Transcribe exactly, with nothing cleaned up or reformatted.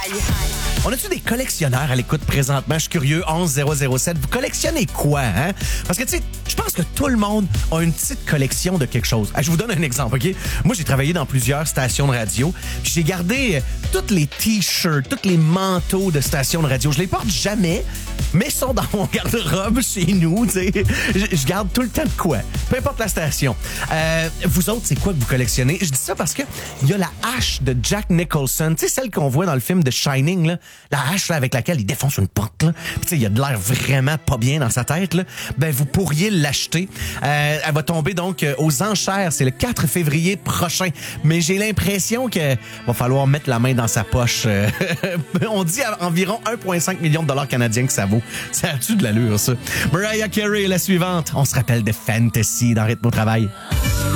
On a-tu des collectionneurs à l'écoute présentement? Je suis curieux, onze zéro zéro sept. Vous collectionnez quoi, hein? Parce que, tu sais, je pense que tout le monde a une petite collection de quelque chose. Je vous donne un exemple, OK? Moi, j'ai travaillé dans plusieurs stations de radio, puis j'ai gardé euh, tous les t-shirts, tous les manteaux de stations de radio. Je les porte jamais, mais ils sont dans mon garde-robe chez nous, tu sais. Je, je garde tout le temps de quoi, peu importe la station. Euh, vous autres, c'est quoi que vous collectionnez? Je dis ça parce que il y a la hache de Jack Nicholson, tu sais, celle qu'on voit dans le film The Shining, là. La hache là, avec laquelle il défonce une porte, là. Puis, tu sais, il y a de l'air vraiment pas bien dans sa tête, là. Ben, vous pourriez l'acheter. Euh, elle va tomber donc euh, aux enchères. C'est le quatre février prochain. Mais j'ai l'impression que va falloir mettre la main dans sa poche. Euh, on dit à environ un virgule cinq million de dollars canadiens que ça vaut. Ça a-tu de l'allure, ça? Mariah Carey est la suivante. On se rappelle de Fantasy dans Rythme au travail.